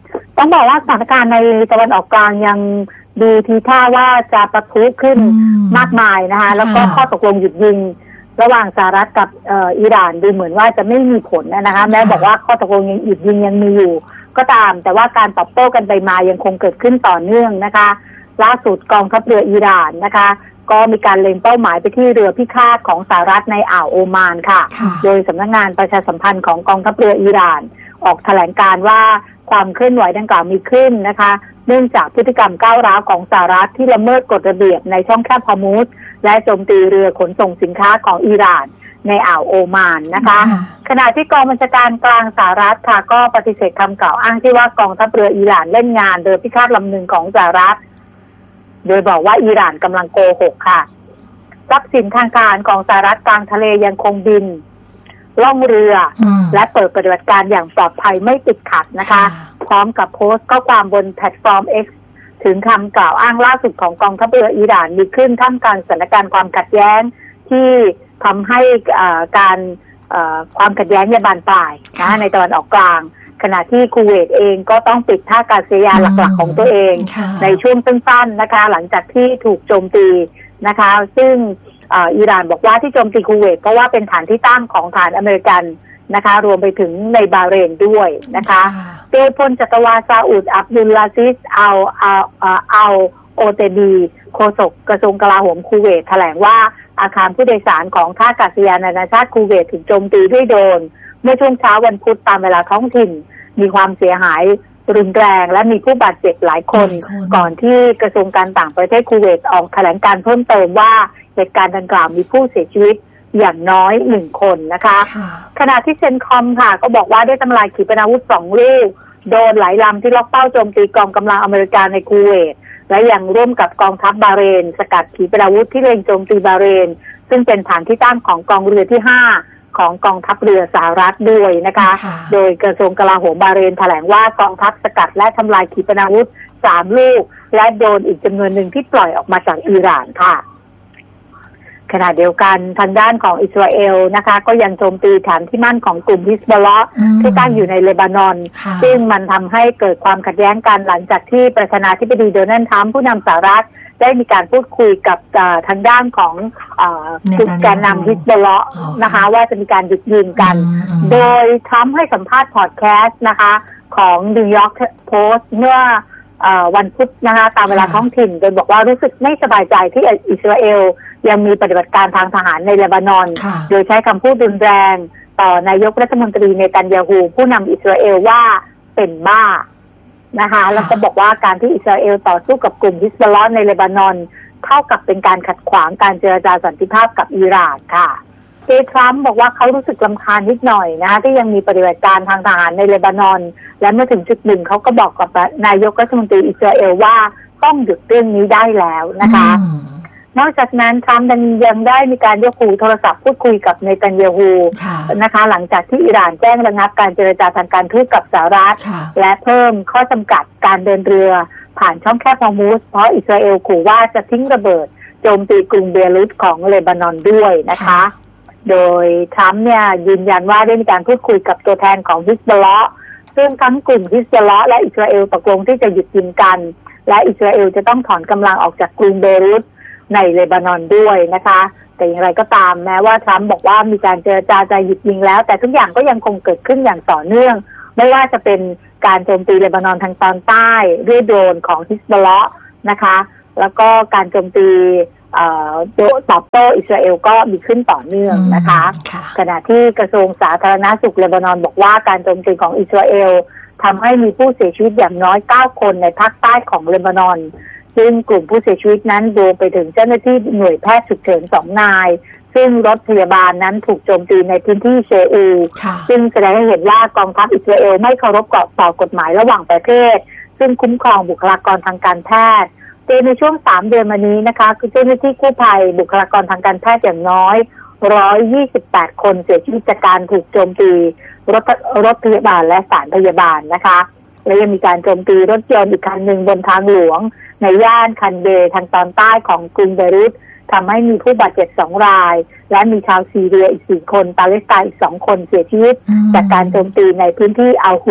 G: ต้องบอกว่าสถานการณ์ในตะวันออกกลางยังดูทีท่าว่าจะปะทุขึ้นมากมายนะคะแล้วก็ข้อตกลงหยุดยิงระหว่างสหรัฐกับเอ่ออิหร่านดูเหมือนว่าจะไม่มีผลนะคะแม้บอกว่าข้อตกลงยังหยุดยิงยังมีอยู่ก็ตามแต่ว่าการตอบโต้กันไปมายังคงเกิดขึ้นต่อเนื่องนะคะล่าสุดกองทัพเรืออิหร่านนะคะก็มีการเล็งเป้าหมายไปที่เรือพิฆาตของสหรัฐในอ่าวโอมานค่ะโดยสำนักงานประชาสัมพันธ์ของกองทัพเรืออิหร่านออกแถลงการว่าความเคลื่อนไหวดังกล่าวมีขึ้นนะคะเนื่องจากพฤติกรรมก้าวร้าวของสหรัฐที่ละเมิดกฎระเบียบในช่องแคบฮอร์มุซและโจมตีเรือขนส่งสินค้าของอิหร่านในอ่าวโอมานนะคะขณะที่กองบัญชาการกลางสหรัฐค่ะก็ปฏิเสธคำกล่าวอ้างที่ว่ากองทัพเรืออิหร่านเล่นงานเรือพิฆาตลำหนึ่งของสหรัฐโดยบอกว่าอิหร่านกำลังโกหกค่ะทรัพย์สินทางการของสหรัฐกลางทะเลยังคงบินล่องเรือและเปิดปฏิบัติการอย่างปลอดภัยไม่ติดขัดนะคะพร้อมกับโพสต์ข้อความบนแพลตฟอร์ม X ถึงคำกล่าวอ้างล่าสุดของกองทัพเรืออิหร่านมีขึ้นท่ามกลางสถานการณ์ความขัดแย้งที่ทำให้การความขัดแย้งบานปลายนะในตะวันออกกลางขณะที่คูเวตเองก็ต้องปิดท่าอากาศยานหลักๆของตัวเองในช่วงสั้นๆนะคะหลังจากที่ถูกโจมตีนะคะซึ่งอิหร่านบอกว่าที่โจมตีคูเวตเพราะว่าเป็นฐานที่ตั้งของฐานอเมริกันนะคะรวมไปถึงในบาห์เรนด้วยนะคะโดยพลจักรวาลซาอุดอับดุลลาซิสอัลอัลอัลโอเตบีโฆษกกระทรวงกลาโหมคูเวตแถลงว่าอาคารผู้โดยสารของท่าอากาศยานนานาชาติคูเวตถูกโจมตีด้วยโดรนเมื่อช่วงเช้าวันพุธตามเวลาท้องถิ่นมีความเสียหายรุนแรงและมีผู้บาดเจ็บหลายคนก่อนที่กระทรวงการต่างประเทศคูเวตออกแถลงการเพิ่มเติมว่าเหตุการณ์ดังกล่าวมีผู้เสียชีวิตอย่างน้อยหนึ่งคนนะคะขณะที่เซนคอมค่ะก็บอกว่าได้ทำลายขีปนาวุธสองลูกโดนหลายลำที่ล็อกเป้าโจมตีกองกำลังอเมริกันในคูเวตและยังร่วมกับกองทัพบาห์เรนสกัดขีปนาวุธที่เล็งโจมตีบาห์เรนซึ่งเป็นฐานที่ตั้งของกองเรือที่ห้าของกองทัพเรือสหรัฐด้วยนะคะโดยกระทรวงกลาโหมบาห์เรนแถลงว่ากองทัพสกัดและทำลายขีปนาวุธสามลูกและโดนอีกจำนวนหนึ่งที่ปล่อยออกมาจากอิหร่านค่ะขณะเดียวกันทางด้านของอิสราเอลนะคะก็ยังโจมตีฐานที่มั่นของกลุ่มฮิซบอลเลาะห์ที่ตั้งอยู่ในเลบานอนซึ่งมันทำให้เกิดความขัดแย้งกันหลังจากที่ประธานาธิบดีโดนัลด์ทรัมป์ผู้นำสหรัฐได้มีการพูดคุยกับทางด้านของกลุ่มแกนนำฮิซบอลเลาะห์นะคะว่าจะมีการหยุดยิงกันโดยทรัมป์ให้สัมภาษณ์พอดแคสต์นะคะของนิวยอร์กโพสต์เมื่อวันพุธนะคะตามเวลาท้องถิ่นโดยบอกว่ารู้สึกไม่สบายใจที่อิสราเอลยังมีปฏิบัติการทางทหารในเลบานอนโดยใช้คำพูดรุนแรงต่อนายกรัฐมนตรีเนตันยาฮูผู้นำอิสราเอลว่าเป็นบ้านะคะแล้วก็บอกว่าการที่อิสราเอลต่อสู้กับกลุ่มฮิซบอลเลาะห์ในเลบานอนเท่ากับเป็นการขัดขวางการเจรจาสันติภาพกับอิหร่านค่ะเจทรัมป์บอกว่าเขารู้สึกรำคาญนิดหน่อยนะที่ยังมีปฏิบัติการทางทหารในเลบานอนและเมื่อถึงจุดหนึ่งเขาก็บอกกับนายกรัฐมนตรีอิสราเอลว่าต้องหยุดเรื่องนี้ได้แล้วนะคะนอกจากนั้นทรัมป์ยังได้มีการยกหูโทรศัพท์พูดคุยกับเนตันยาฮูนะคะหลังจากที่อิหร่านแจ้งระงับการเจรจาทางการทูตกับสหรัฐและเพิ่มข้อจำกัดการเดินเรือผ่านช่องแคบฮอร์มุซเพราะอิสราเอลขู่ว่าจะทิ้งระเบิดโจมตีกรุงเบรุตของเลบานอนด้วยนะคะโดยทรัมป์เนี่ยยืนยันว่าได้มีการพูดคุยกับตัวแทนของฮิซบอลเลาะห์ซึ่งทั้งกลุ่มฮิซบอลเลาะห์และอิสราเอลตกลงที่จะหยุดยิงกันและอิสราเอลจะต้องถอนกำลังออกจากกรุงเบรุตในเลบานอนด้วยนะคะแต่อย่างไรก็ตามแม้ว่าทรัมป์บอกว่ามีการเจรจาจะหยุดยิงแล้วแต่ทุกอย่างก็ยังคงเกิดขึ้นอย่างต่อเนื่องไม่ว่าจะเป็นการโจมตีเลบานอนทางตอนใต้ด้วยโดรนของฮิซบอลเลาะห์นะคะแล้วก็การโจมตีตอบโต้อิสราเอลก็มีขึ้นต่อเนื่องนะคะขณะที่กระทรวงสาธารณสุขเลบานอนบอกว่าการโจมตีของอิสราเอลทำให้มีผู้เสียชีวิตอย่างน้อยเก้าคนในภาคใต้ของเลบานอนซึ่งกลุ่มผู้เสียชีวิตนั้นรวมไปถึงเจ้าหน้าที่หน่วยแพทย์ฉุกเฉินสองนายซึ่งรถพยาบาลนั้นถูกโจมตีในพื้นที่เชอูซึ่งแสดงให้เห็นว่ากองทัพอิสราเอลไม่เคารพต่อกฎหมายระหว่างประเทศซึ่งคุ้มครองบุคลากรทางการแพทย์โดยในช่วงสามเดือนมานี้นะคะคือเจ้าหน้าที่กู้ภัยบุคลากรทางการแพทย์อย่างน้อยหนึ่งร้อยยี่สิบแปดคนเสียชีวิตจากการถูกโจมตีรถรถพยาบาลและสถานพยาบาลนะคะและยังมีการโจมตีรถยนต์อีกคันหนึ่งบนทางหลวงในย่านคันเบทางตอนใต้ของกรุงเบรุตทำให้มีผู้บาดเจ็บสองรายและมีชาวซีเรียอีกสี่คนปาเลสไตน์อีกสองคนเสียชีวิตจากการโจมตีในพื้นที่อัลฮุช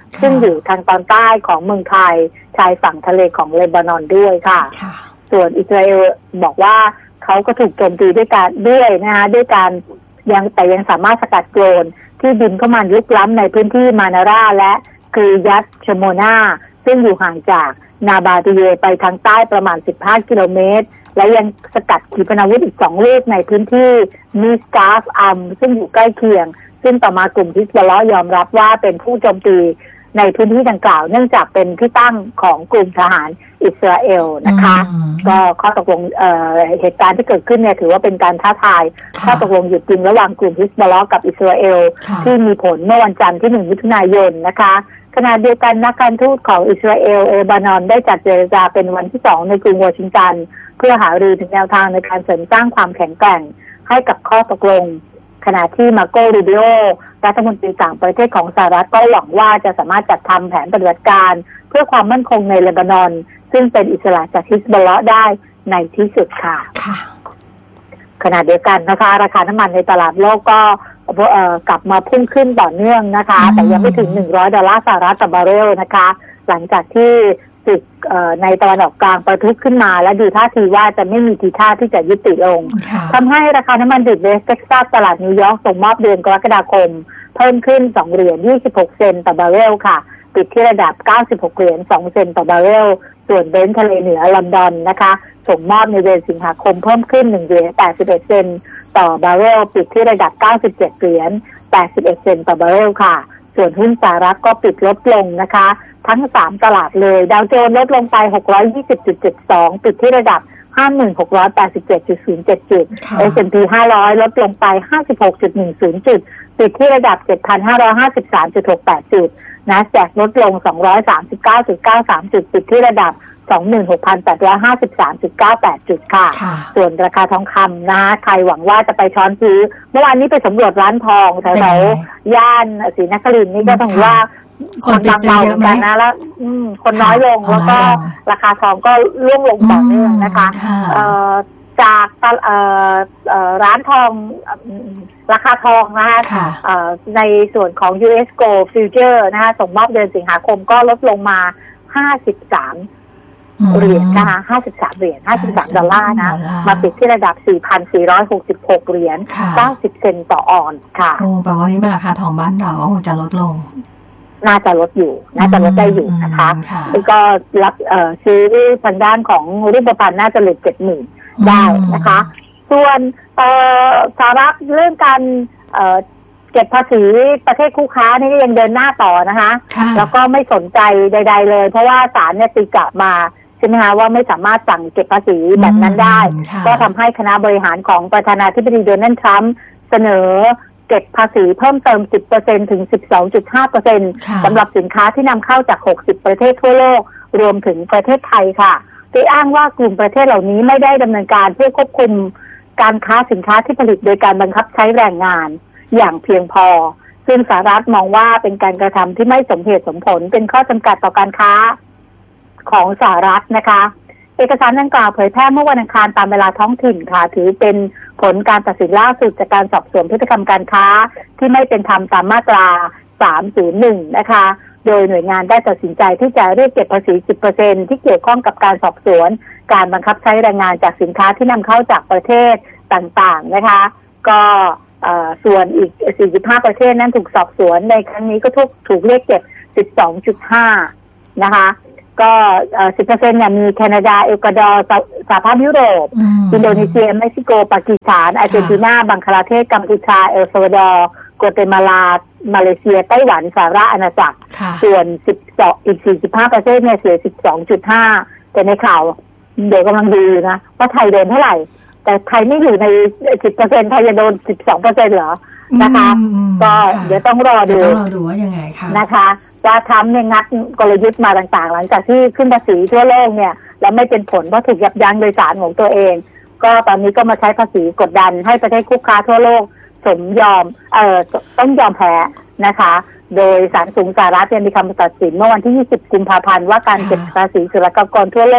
G: ซึ่งอยู่ทางตอนใต้ของเมืองไทยชายฝั่งทะเลของเลบานอนด้วยค่ะส่วนอิสราเอลบอกว่าเขาก็ถูกโจมตีด้วยการด้วยนะคะด้วยการยังแต่ยังสามารถสกัดโดรนที่บินเข้ามาลุกล้ำในพื้นที่มานาราและกริยัตชโมนาซึ่งอยู่ห่างจากนาบาติเยไปทางใต้ประมาณสิบห้ากิโลเมตรและยังสกัดขีปนาวุธอีกสองลูกในพื้นที่มิสกาฟอัมซึ่งอยู่ใกล้เคียงซึ่งต่อมากลุ่มฮิซบอลเลาะห์ยอมรับว่าเป็นผู้โจมตีในพื้นที่ดังกล่าวเนื่องจากเป็นที่ตั้งของกลุ่มทหารอิสราเอลนะคะก็ข้อตกลง เอ่อ เหตุการณ์ที่เกิดขึ้นเนี่ยถือว่าเป็นการท้าทายข้อตกลงหยุดยิงระหว่างกลุ่มฮิซบอลเลาะห์กับอิสราเอลที่มีผลเมื่อวันจันทร์ที่หนึ่งมิถุนายนนะคะขณะเดียวกันนักการทูตของอิสราเอลเลบานอนได้จัดเจรจาเป็นวันที่สองในกรุงวอชิงตันเพื่อหารือถึงแนวทางในการเสริมสร้างความแข็งแกร่งให้กับข้อตกลงขณะที่มาโกรูบิโอรัฐมนตรีต่างประเทศของสหรัฐก็หวังว่าจะสามารถจัดทำแผนปฏิบัติการเพื่อความมั่นคงในเลบานอนซึ่งเป็นอิสระจากฮิซบอลเลาะห์ได้ในที่สุดค่ะขณะเดียวกันนะคะราคาน้ำมันในตลาดโลกก็เอ่อกลับมาพุ่งขึ้นต่อเนื่องนะคะแต่ยังไม่ถึงหนึ่งร้อยดอลลาร์สหรัฐต่อบาร์เรลนะคะหลังจากที่ศึกในตะวันออกกลางประทุขึ้นมาและดูท่าทีว่าจะไม่มีทีท่าที่จะยุติลงทำให้ราคาน้ำมันดิบเวสเท็กซัสตลาดนิวยอร์กส่งมอบเดือนกรกฎาคมเพิ่มขึ้นสองเหรียญยี่สิบหกเซนต์ต่อบาร์เรลค่ะปิดที่ระดับเก้าสิบหกเหรียญสองเซนต์ต่อบาร์เรลส่วนเบรนท์ทะเลเหนือลอนดอนนะคะส่งมอบในเดือนสิงหาคมเพิ่มขึ้นหนึ่งเหรียญแปดสิบเอ็ดเซนต์ต่อบาร์เรลปิดที่ระดับเก้าสิบเจ็ดเหรียญแปดสิบเอ็ดเซนต์ต่อบาร์เรลค่ะส่วนหุ้นสหรัฐก็ปิดลดลงนะคะทั้งสามตลาดเลยดาวโจนส์ลดลงไป หกร้อยยี่สิบจุดเจ็ดสอง ปิดที่ระดับ ห้าหมื่นหกร้อยแปดสิบเจ็ดจุดศูนย์เจ็ด จุด เอส แอนด์ พี ห้าร้อยลดลงไป ห้าสิบหกจุดหนึ่งศูนย์ จุดปิดที่ระดับ เจ็ดพันห้าร้อยห้าสิบสามจุดหกแปด จุด NASDAQ ลดลง สองร้อยสามสิบเก้าจุดเก้าสาม จุดปิดที่ระดับ สองหมื่นหกพันแปดร้อยห้าสิบสามจุดเก้าแปด จุดค่ะส่วนราคาทองคำนะใครหวังว่าจะไปช้อนซื้อเมื่อวานนี้ไปสำรวจร้านทองแถวๆย่านศรีนครินทร์นี่ก็ต้องว่า
A: คนไปซื้อเยอะไหม
G: นะแล้วคนน้อยลงแล้วก็ราคาทองก็ร่วงลงต่อเนื่องนะคะจากร้านทองราคาทองนะคะในส่วนของ ยู เอส Gold Future นะคะส่งมอบเดือนสิงหาคมก็ลดลงมาห้าสิบสามเหรียญนะคะห้าสิบสามเหรียญห้าสิบสามดอลลาร์นะมาปิดที่ระดับ สี่พันสี่ร้อยหกสิบหก เหรียญเก้าสิบเซนต์ต่อออนซ์ค่ะ
A: โอ้แปลว่านี่ราคาทองบ้านเราจะลดลง
G: น่าจะลดอยู่น่าจะลดได้อยู่นะคะแล้วก็รับเอ่อซื้อทางด้านของรูปพรรณน่าจะหลุด เจ็ดหมื่น ได้นะคะส่วนเอ่อสหรัฐเรื่องการเอ่อเก็บภาษีประเทศคู่ค้านี่ยังเดินหน้าต่อนะคะแล้วก็ไม่สนใจใดๆเลยเพราะว่าศาลเนี่ยตีกลับมาใช่ไหมคะว่าไม่สามารถสั่งเก็บภาษีแบบนั้นได้ก็ทำให้คณะบริหารของประธานาธิบดีโดนัลด์ทรัมป์เสนอเก็บภาษีเพิ่มเติม สิบเปอร์เซ็นต์ ถึง สิบสองจุดห้าเปอร์เซ็นต์ สำหรับสินค้าที่นำเข้าจากหกสิบประเทศทั่วโลกรวมถึงประเทศไทยค่ะโดยอ้างว่ากลุ่มประเทศเหล่านี้ไม่ได้ดำเนินการเพื่อควบคุมการค้าสินค้าที่ผลิตโดยการบังคับใช้แรงงานอย่างเพียงพอซึ่งสหรัฐมองว่าเป็นการกระทำที่ไม่สมเหตุสมผลเป็นข้อจำกัดต่อการค้าของสหรัฐนะคะเอกสารดังกล่าวเผยแพร่เมื่อวันอังคารตามเวลาท้องถิ่นค่ะถือเป็นผลการตัดสินล่าสุดจากการสอบสวนพฤติกรรมการค้าที่ไม่เป็นธรรมตามมาตราสามศูนย์หนึ่งนะคะโดยหน่วยงานได้ตัดสินใจที่จะเรียกเก็บภาษี สิบเปอร์เซ็นต์ ที่เกี่ยวข้องกับการสอบสวนการบังคับใช้แรงงานจากสินค้าที่นำเข้าจากประเทศต่างๆนะคะก็ส่วนอีก สี่สิบห้า ประเทศนั้นถูกสอบสวนในครั้งนี้ก็ถูกถูกเรียกเก็บ สิบสองจุดห้า นะคะก็ สิบเปอร์เซ็นต์ เนี่ยมีแคนาดาเอกวาดอร์สหภาพยุโรปอินโดนีเซียเม็กซิโกปากีสถานอาร์เจนตินาบังคลาเทศกัมพูชาเอลซัลวาดอร์กัวเตมาลามาเลเซียไต้หวันสหรัฐอาณาจักรส่วนสิบสองอีก สี่สิบห้า ประเทศเนี่ยเสีย สิบสองจุดห้า แต่ในข่าวเดี๋ยวกำลังดูนะว่าไทยโดนเท่าไหร่แต่ไทยไม่อยู่ใน สิบเปอร์เซ็นต์ ไทยจะโดน สิบสองเปอร์เซ็นต์ เหรอนะคะก็เดี๋ยวต้องรอดู
A: ต้องรอดูว่ายังไงค่ะ
G: นะคะว่าทำเนี่ยงัดกลยุทธ์มาต่างๆหลังจากที่ขึ้นภาษีทั่วโลกเนี่ยแล้วไม่เป็นผลเพราะถูกยับยั้งโดยศาลของตัวเองก็ตอนนี้ก็มาใช้ภาษีกดดันให้ประเทศคู่ค้าทั่วโลกสมยอมเอ่อต้องยอมแพ้นะคะโดยศาลสูงสหรัฐมีคำตัดสินเมื่อวันที่ยี่สิบกุมภาพันธ์ว่าการเก็บภาษีศุลกากรทั่วโลก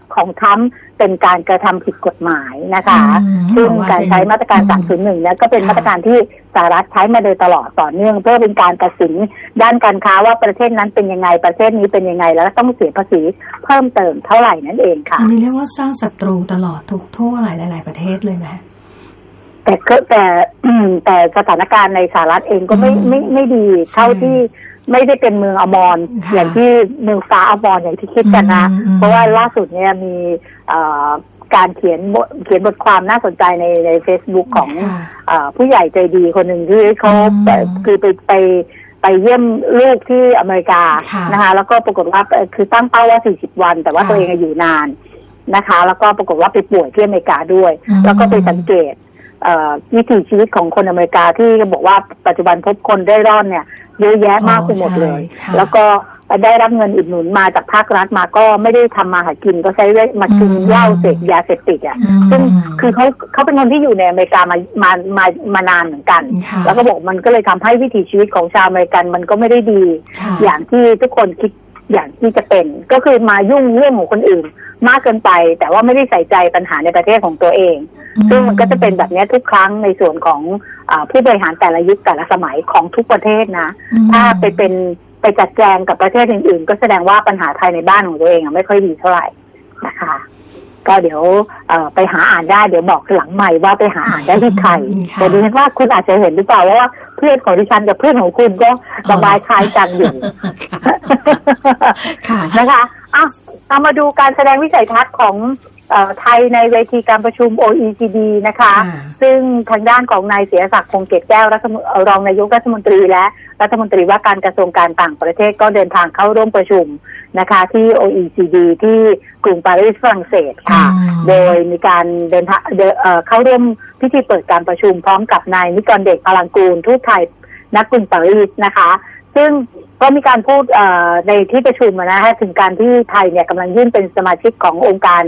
G: ของทรัมป์เป็นการกระทำผิดกฎหมายนะคะซึ่งการใช้มาตรการสามศูนย์หนึ่งเนี่ยก็เป็นมาตรการที่สหรัฐใช้มาโดยตลอดต่อเนื่องเพื่อเป็นการตัดสินด้านการค้าว่าประเทศนั้นเป็นยังไงประเทศนี้เป็นยังไงแล้วต้องเสียภาษีเพิ่มเติมเท่าไหร่นั่นเองค่ะ
A: อันนี้เรียกว่าสร้างศัตรูตลอดทุกทั่วหลายหลายประเทศเลยไหม
G: แต่ก็แต่แต่สถานการณ์ในสหรัฐเองก็ไม่ไม่ไม่ดีเท่าที่ไม่ได้เป็นเมืองอมรอย่างที่เมืองฟ้าอมรอย่างที่คิดกันนะเพราะว่าล่าสุดเนี่ยมีการเขียนเขียนบทความน่าสนใจในใน Facebook ของผู้ใหญ่ใจดีคนหนึ่งที่เขาคือไปไปไปเยี่ยมลูกที่อเมริกานะคะแล้วก็ปรากฏว่าคือตั้งเป้าว่าสี่สิบวันแต่ว่าตัวเองอยู่นานนะคะแล้วก็ปรากฏว่าไปป่วยที่อเมริกาด้วยแล้วก็ไปสังเกตวิถีชีวิตของคนอเมริกาที่บอกว่าปัจจุบันพบคนได้ร่อนเนี่ยเยอะแยะมากไปหมดเลยแล้วก็ได้รับเงินอุดหนุนมาจากภาครัฐมาก็ไม่ได้ทำมาหากินก็ใช้มากินเหล้าเสพยาเสพติดอ่ะซึ่งคือเขาเขาเป็นคนที่อยู่ในอเมริกามามามามานานเหมือนกันแล้วก็บอกมันก็เลยทำให้วิถีชีวิตของชาวอเมริกันมันก็ไม่ได้ดีอย่างที่ทุกคนคิดอย่างที่จะเป็นก็คือมายุ่งเรื่องของคนอื่นมากเกินไปแต่ว่าไม่ได้ใส่ใจปัญหาในประเทศของตัวเองซึ่งมันก็จะเป็นแบบนี้ทุกครั้งในส่วนของอ่าผู้บริหารแต่ละยุคแต่ละสมัยของทุกประเทศนะถ้าไปเป็นไปจัดแจงกับประเทศอื่นๆก็แสดงว่าปัญหาภายในบ้านของตัวเองไม่ค่อยดีเท่าไหร่นะคะก็เดี๋ยวไปหาอ่านได้เดี๋ยวบอกหลังใหม่ว่าไปหาอ่านได้ที่ใครแต่ดิฉันว่าคุณอาจจะเห็นหรือเปล่าว่าเพื่อนของดิฉันกับเพื่อนของคุณก็ระบายคล้ายกันอยู่นะคะอ่ะเอามาดูการแสดงวิสัยทัศน์ของไทยในเวทีการประชุม โอ อี ซี ดี นะคะซึ่งทางด้านของนายเสียศักดิ์คงเกตแก้วรองนายกรัฐมนตรีและรัฐมนตรีว่าการกระทรวงการต่างประเทศก็เดินทางเข้าร่วมประชุมนะคะที่ โอ อี ซี ดี ที่กรุงปารีสฝรั่งเศสค่ะโดยมีการเดินทางเข้าร่วมพิธีเปิดการประชุมพร้อมกับนายนิกรเดชพลังกูลทูตไทยณกรุงปารีสนะคะซึ่งก็มีการพูดในที่ประชุมนะฮะถึงการที่ไทยเนี่ยกำลังยื่นเป็นสมาชิกขององค์การ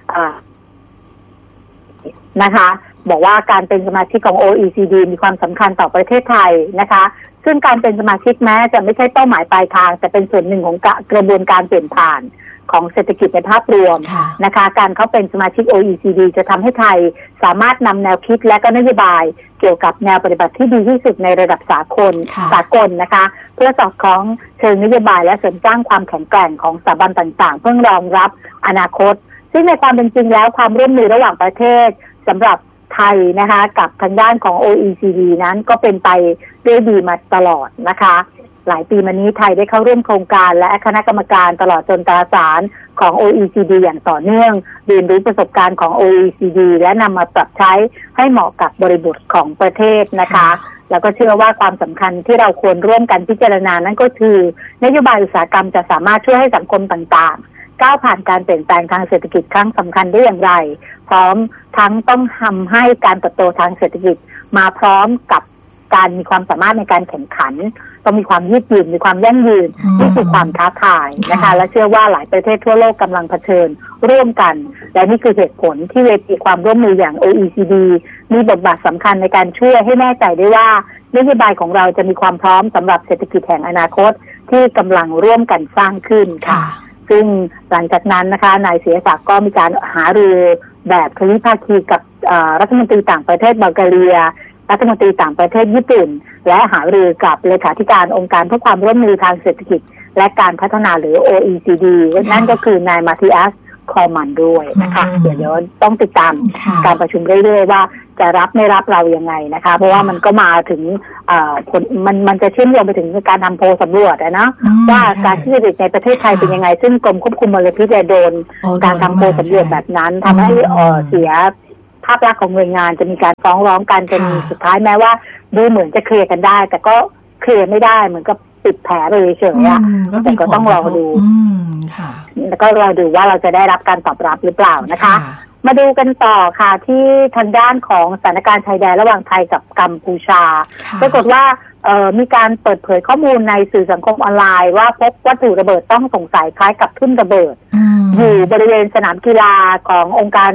G: นะคะบอกว่าการเป็นสมาชิกของ โอ อี ซี ดี มีความสำคัญต่อประเทศไทยนะคะซึ่งการเป็นสมาชิกแม้จะไม่ใช่เป้าหมายปลายทางแต่เป็นส่วนหนึ่งของกระบวนการเปลี่ยนผ่านของเศรษฐกิจในภาพรวมนะคะการเข้าเป็นสมาชิก โอ อี ซี ดี จะทำให้ไทยสามารถนำแนวคิดและก็นโยบายเกี่ยวกับแนวปฏิบัติที่ดีที่สุดในระดับสากลสากลนะคะเพื่อสอดคล้องเชิงนโยบายและเสริมสร้างความแข็งแกร่งของสถาบันต่างๆเพื่อรองรับอนาคตซึ่งในความเป็นจริงแล้วความร่วมมือระหว่างประเทศสำหรับไทยนะคะกับทางด้านของ โอ อี ซี ดี นั้นก็เป็นไปด้วยดีมาตลอดนะคะหลายปีมานี้ไทยได้เข้าร่วมโครงการและคณะกรรมการตลอดจนตราสารของ โอ อี ซี ดี อย่างต่อเนื่องเรียนรู้ประสบการณ์ของ โอ อี ซี ดี และนำมาปรับใช้ให้เหมาะกับบริบทของประเทศนะคะแล้วก็เชื่อว่าความสำคัญที่เราควรร่วมกันพิจารณานั้นก็คือนโยบายอุตสาหกรรมจะสามารถช่วยให้สังคมต่างๆก้าวผ่านการเปลี่ยนแปลงทางเศรษฐกิจครั้งสำคัญได้อย่างไรพร้อมทั้งต้องทำให้การเติบโตทางเศรษฐกิจมาพร้อมกับการมีความสามารถในการแข่งขันต้องมีความยืดหยุ่นมีความยั่งยืนนี่คือความท้าทายนะคะและเชื่อว่าหลายประเทศทั่วโลกกำลังเผชิญร่วมกันและนี่คือเหตุผลที่เวทีความร่วมมืออย่าง โอ อี ซี ดี มีบทบาทสำคัญในการช่วยให้แน่ใจได้ว่านโยบายของเราจะมีความพร้อมสำหรับเศรษฐกิจแห่งอนาคตที่กำลังร่วมกันสร้างขึ้นค่ะซึ่งหลังจากนั้นนะคะนายเสียศักดิ์ก็มีการหารือแบบทวิภาคีกับรัฐมนตรีต่างประเทศบัลแกเรียรัฐมนตรีต่างประเทศญี่ปุ่นและหารือกับเลขาธิการองค์การเพื่อความร่วมมือทางเศรษฐกิจและการพัฒนาหรือ โอ อี ซี ดี นั่นก็คือนายมาธิอัสคอมันด้วยนะคะเดี๋ยวเดี๋ยวต้องติดตามการประชุมเรื่อยๆว่าจะรับไม่รับเรายังไงนะคะเพราะว่ามันก็มาถึงผลมันมันจะเชื่อมโยงไปถึงการทำโพลสำรวจนะว่าการที่เด็กในประเทศไทยเป็นยังไงซึ่งกรมควบคุมมลพิษโดนการทำโพลสำรวจแบบนั้นทำให้เสียภาพลักษณ์ของหน่วยงานจะมีการฟ้องร้องกันจนสุดท้ายแม้ว่าดูเหมือนจะเคลียร์กันได้แต่ก็เคลียร์ไม่ได้เหมือนกับปิดแผลไปเฉยๆอ่ะแต่ก็ต้องรอดูแล้วก็รอดูว่าเราจะได้รับการตอบรับหรือเปล่านะคะมาดูกันต่อค่ะที่ทางด้านของสถานการณ์ชายแดนระหว่างไทยกับกัมพูชาปรากฏว่ามีการเปิดเผยข้อมูลในสื่อสังคมออนไลน์ว่าพบวัตถุระเบิดต้องสงสัยคล้ายกับทุ่นระเบิดอยู่บริเวณสนามกีฬาขององค์การ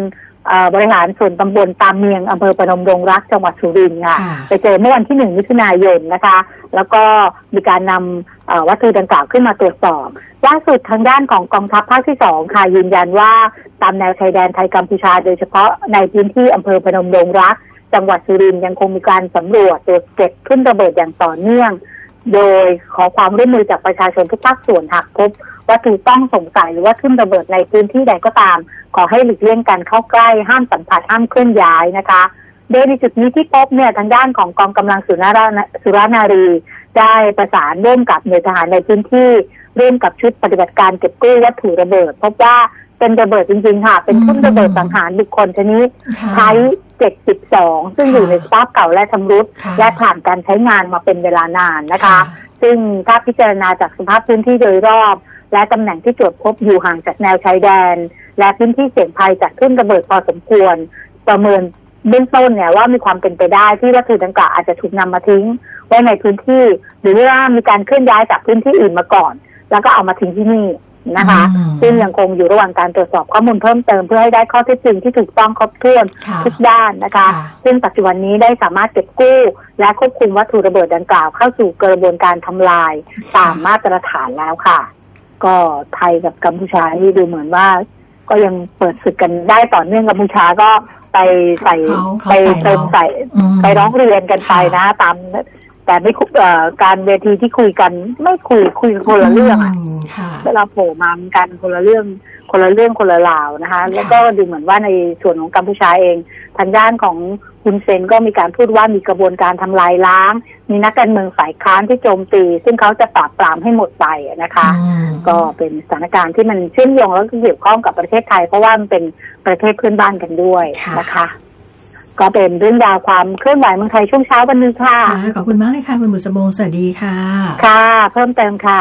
G: บริหารส่วนตำบลตามเมียงอำเภอพนมดงรักจังหวัดสุรินทร์ค่ะไปเจอเมื่อวันที่หนึ่งมิถุนายนนะคะแล้วก็มีการนำวัตถุดังกล่าวขึ้นมาตรวจสอบล่าสุดทางด้านของกองทัพภาคที่สองค่ะยืนยันว่าตามแนวชายแดนไทยกัมพูชาโดยเฉพาะในพื้นที่อำเภอพนมดงรักจังหวัดสุรินทร์ยังคงมีการสำรวจตรวจเก็บทุ่นระเบิดอย่างต่อเนื่องโดยขอความร่วมมือจากประชาชนทุกภาคส่วนหากพบวัตถุต้องสงสัยหรือว่าทุ่นระเบิดในพื้นที่ใดก็ตามขอให้หลีกเลี่ยงการเข้าใกล้ห้ามสัมผัสห้ามเคลื่อนย้ายนะคะโดยในจุดนี้ที่พบเนี่ยทางด้านของกองกำลังสุราสุรานารีได้ประสานร่วมกับหน่วยทหารในพื้นที่ร่วมกับชุดปฏิบัติการเก็บกู้วัตถุระเบิดพบว่าเป็นระเบิดจริงๆค่ะเป็นทุ่นระเบิดสังหารบุคคลชนิดใช้เจ็ดสิบสองซึ่งอยู่ในสภาพเก่าและชำรุดและผ่านการใช้งานมาเป็นเวลานานนะคะซึ่งถ้าพิจารณาจากสภาพพื้นที่โดยรอบและตำแหน่งที่ตรวจพบอยู่ห่างจากแนวชายแดนและพื้นที่เสี่ยงภัยจากทุ่นระเบิดพอสมควรประเมินเบื้องต้นเนี่ยว่ามีความเป็นไปได้ที่วัตถุดังกล่าวอาจจะถูกนำมาทิ้งไว้ในพื้นที่หรือว่ามีการเคลื่อนย้ายจากพื้นที่อื่นมาก่อนแล้วก็เอามาทิ้งที่นี่นะคะซึ่งยังคงอยู่ระหว่างการตรวจสอบข้อมูลเพิ่มเติมเพื่อให้ได้ข้อเท็จจริงที่ถูกต้องครบถ้วนทุกด้านนะคะซึ่งปัจจุบันนี้ได้สามารถเก็บกู้และควบคุมวัตถุระเบิดดังกล่าวเข้าสู่กระบวนการทำลายตามมาตรฐานแล้วค่ะก็ไทยกับกัมพูชาที่ดูเหมือนว่าก็ยังเปิดศึกกันได้ต่อเนื่องกัมพูชาก็ไปใส่ไปเติมใส่ไปร้องเรียนกันไปนะตามแต่ไม่การเวทีที่คุยกันไม่คุยคุยคนละเรื่องอ่ะเวลาโผล่มากันคนละเรื่องคนละเรื่องคนละราวนะคะแล้วก็ดูเหมือนว่าในส่วนของกัมพูชาเองทางด้านของคุณเซนก็มีการพูดว่ามีกระบวนการทำลายล้างมีนักการเมืองฝ่ายค้านที่โจมตีซึ่งเขาจะปราบปรามให้หมดไปนะคะก็เป็นสถานการณ์ที่มันเชื่อมโยงแล้วก็เกี่ยวข้องกับประเทศไทยเพราะว่ามันเป็นประเทศเพื่อนบ้านกันด้วยนะคะก็เป็นเรื่องราวความเคลื่อนไหวเมืองไทยช่วงเช้าวันนี้ค่ะ
A: ขอบคุณมากเลยค่ะคุณบุษบงสวัสดีค่ะ
G: ค่ะเพิ่มเติมค่ะ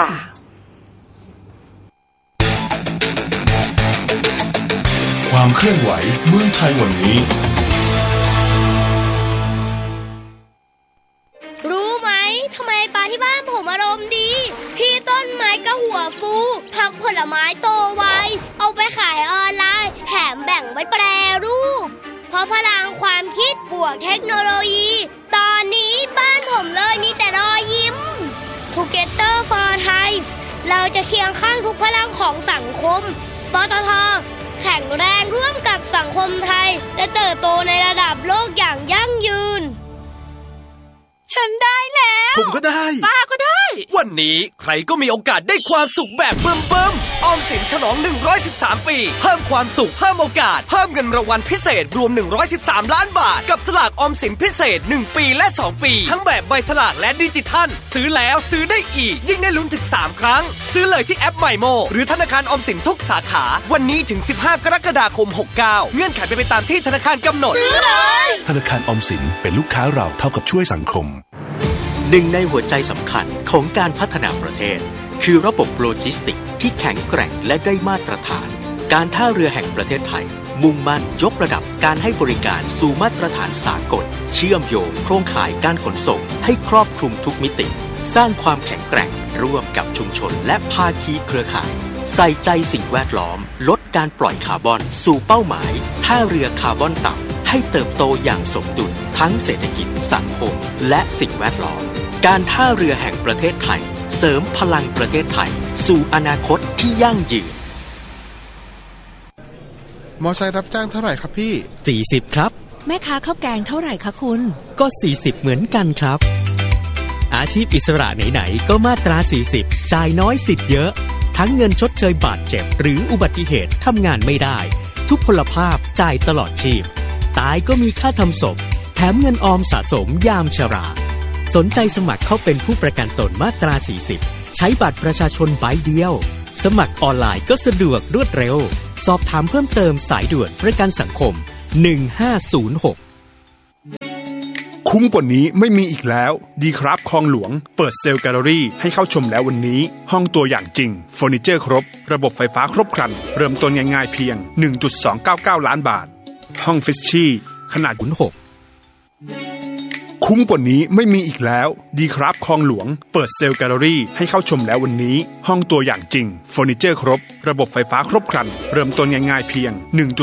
F: ความเคลื่อนไหวเมืองไทยวันนี้
H: รู้ไหมทำไมปลาที่บ้านผมอารมณ์ดีพี่ต้นไม้ก็หัวฟูผักผลไม้โตไวเอาไปขายออนไลน์แถมแบ่งไว้แปรรูปเพราะพลังความคิดบวกเทคโนโลยีตอนนี้บ้านผมเลยมีแต่รอยยิ้ม Together for Thai เราจะเคียงข้างทุกพลังของสังคมปตท.แข็งแรงร่วมกับสังคมไทยและเติบโตในระดับโลกอย่างยั่งยืน
I: ฉันได้แล้ว
C: ผมก็ได้
I: ป้าก็ได้
C: วันนี้ใครก็มีโอกาสได้ความสุขแบบเบิ่มๆออมสินฉลองหนึ่งร้อยสิบสามปีเพิ่มความสุขเพิ่มโอกาสเพิ่มเงินรางวัลพิเศษรวมหนึ่งร้อยสิบสามล้านบาทกับสลากออมสินพิเศษหนึ่งปีและสองปีทั้งแบบใบสลากและดิจิทัลซื้อแล้วซื้อได้อีกยิ่งได้ลุ้นถึงสามครั้งซื้อเลยที่แอป My Mo หรือธนาคารออมสินทุกสาขาวันนี้ถึงสิบห้ากรกฎาคมหกสิบเก้าเงื่อนไขเป็นไปตามที่ธนาคารกำหนด
I: ซื้อเลย
F: ธนาคารออมสินเป็นลูกค้าเราเท่ากับช่วยสังคม
J: หนึ่งในหัวใจสำคัญของการพัฒนาประเทศคือระบบโลจิสติกที่แข็งแกร่งและได้มาตรฐานการท่าเรือแห่งประเทศไทยมุ่งมั่นยกระดับการให้บริการสู่มาตรฐานสากลเชื่อมโยงโครงข่ายการขนส่งให้ครอบคลุมทุกมิติสร้างความแข็งแกร่งร่วมกับชุมชนและภาคีเครือข่ายใส่ใจสิ่งแวดล้อมลดการปล่อยคาร์บอนสู่เป้าหมายท่าเรือคาร์บอนต่ำให้เติบโตอย่างสมดุลทั้งเศรษฐกิจสังคมและสิ่งแวดล้อมการท่าเรือแห่งประเทศไทยเสริมพลังประเทศไทยสู่อนาคตที่ยั่งยืน
K: มอไซค์รับจ้างเท่าไหร่ครับพี่
L: สี่สิบครับ
M: แม่ค้าข้าวแกงเท่าไหร่คะคุณ
L: ก็สี่สิบเหมือนกันครับอาชีพอิสระไหนๆก็มาตราสี่สิบจ่ายน้อยสิทธิ์เยอะทั้งเงินชดเชยบาดเจ็บหรืออุบัติเหตุทำงานไม่ได้ทุกพลภาพจ่ายตลอดชีพตายก็มีค่าทำศพแถมเงินออมสะสมยามชราสนใจสมัครเข้าเป็นผู้ประกันตนมาตราสี่สิบใช้บัตรประชาชนใบเดียวสมัครออนไลน์ก็สะดวกรวดเร็วสอบถามเพิ่มเติมสายด่วนประกันสังคมหนึ่งห้าศูนย์หก
N: คุ้มกว่านี้ไม่มีอีกแล้วดีครับคลองหลวงเปิดเซลล์แกลเลอรี่ให้เข้าชมแล้ววันนี้ห้องตัวอย่างจริงเฟอร์นิเจอร์ครบระบบไฟฟ้าครบครันเริ่มต้นง่ายๆเพียง หนึ่งจุดสองเก้าเก้า ล้านบาทห้องฟิชชี่ขนาดศูนย์หกคุ้มกว่านี้ไม่มีอีกแล้วดีครับคลองหลวงเปิดเซลล์แกลเลอรี่ให้เข้าชมแล้ววันนี้ห้องตัวอย่างจริงเฟอร์นิเจอร์ครบระบบไฟฟ้าครบครันเริ่มต้นง่ายๆเพียง หนึ่งจุ